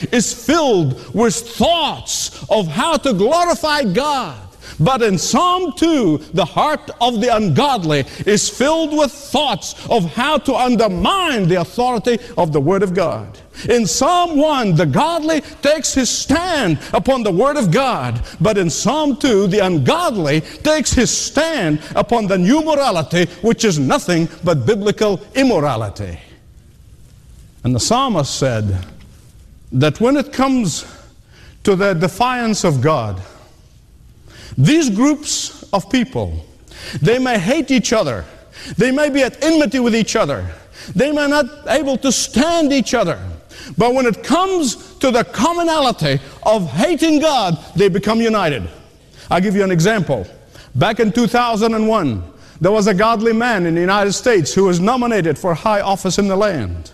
is filled with thoughts of how to glorify God. But in Psalm 2, the heart of the ungodly is filled with thoughts of how to undermine the authority of the Word of God. In Psalm 1, the godly takes his stand upon the Word of God. But in Psalm 2, the ungodly takes his stand upon the new morality, which is nothing but biblical immorality. And the psalmist said that when it comes to the defiance of God, these groups of people, they may hate each other. They may be at enmity with each other. They may not be able to stand each other. But when it comes to the commonality of hating God, they become united. I'll give you an example. Back in 2001, there was a godly man in the United States who was nominated for high office in the land.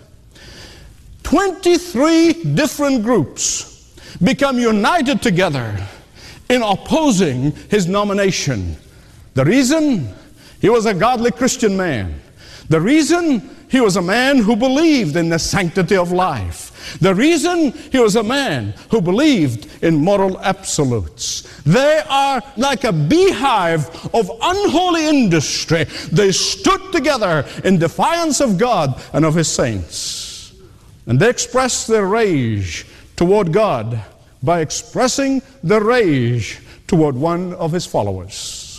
23 different groups become united together in opposing his nomination. The reason? He was a godly Christian man. The reason? He was a man who believed in the sanctity of life. The reason? He was a man who believed in moral absolutes. They are like a beehive of unholy industry. They stood together in defiance of God and of His saints. And they expressed their rage toward God by expressing the rage toward one of His followers.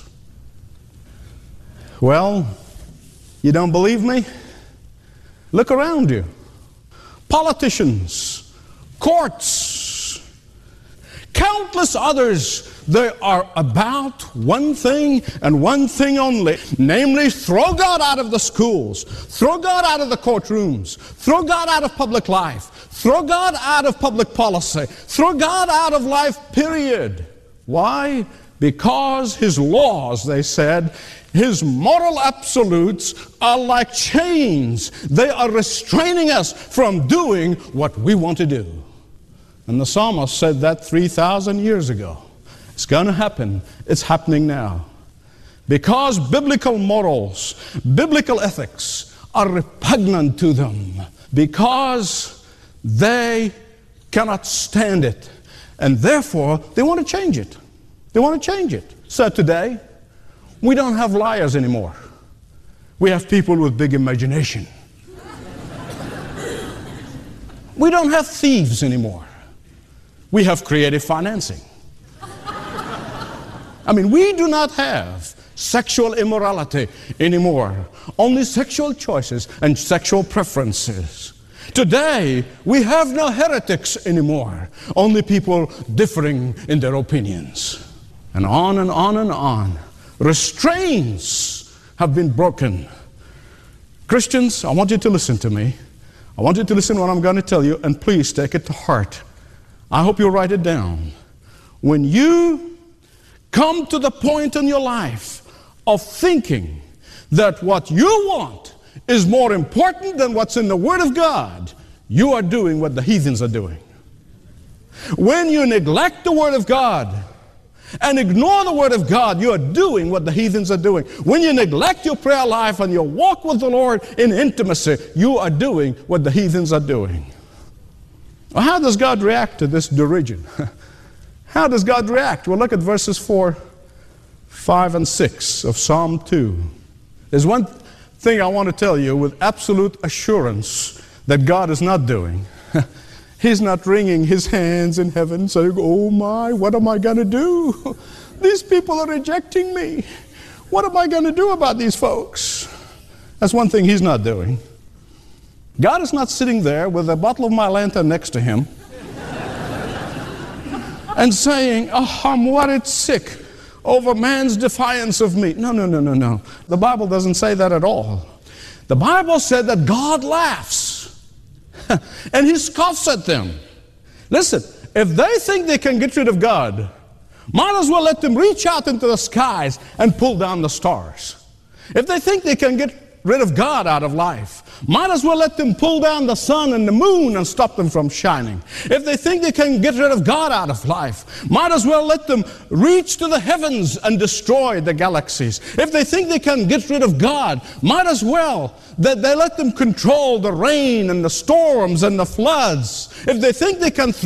Well, you don't believe me? Look around you. Politicians, courts, countless others, they are about one thing and one thing only, namely throw God out of the schools, throw God out of the courtrooms, throw God out of public life, throw God out of public policy, throw God out of life, period. Why? Because His laws, they said, His moral absolutes are like chains. They are restraining us from doing what we want to do. And the psalmist said that 3,000 years ago. It's going to happen. It's happening now. Because biblical morals, biblical ethics are repugnant to them. Because they cannot stand it. And therefore, they want to change it. They want to change it. So today, we don't have liars anymore. We have people with big imagination. We don't have thieves anymore. We have creative financing. I mean, we do not have sexual immorality anymore. Only sexual choices and sexual preferences. Today, we have no heretics anymore. Only people differing in their opinions. And on and on and on. Restraints have been broken. Christians, I want you to listen to me. I want you to listen to what I'm going to tell you, and please take it to heart. I hope you'll write it down. When you come to the point in your life of thinking that what you want is more important than what's in the Word of God, you are doing what the heathens are doing. When you neglect the Word of God and ignore the Word of God, you are doing what the heathens are doing. When you neglect your prayer life and your walk with the Lord in intimacy, you are doing what the heathens are doing. Well, how does God react to this derision? How does God react? Well, look at verses 4, 5, and 6 of Psalm 2. There's one thing I want to tell you with absolute assurance that God is not doing. He's not wringing His hands in heaven saying, oh my, what am I going to do? These people are rejecting me. What am I going to do about these folks? That's one thing He's not doing. God is not sitting there with a bottle of Mylanta next to Him and saying, oh, I'm worried sick over man's defiance of me. No, no, no, no, no. The Bible doesn't say that at all. The Bible said that God laughs. And He scoffs at them. Listen, if they think they can get rid of God, might as well let them reach out into the skies and pull down the stars. If they think they can get rid of God out of life, might as well let them pull down the sun and the moon and stop them from shining. If they think they can get rid of God out of life, might as well let them reach to the heavens and destroy the galaxies. If they think they can get rid of God, might as well that they let them control the rain and the storms and the floods. If they think they can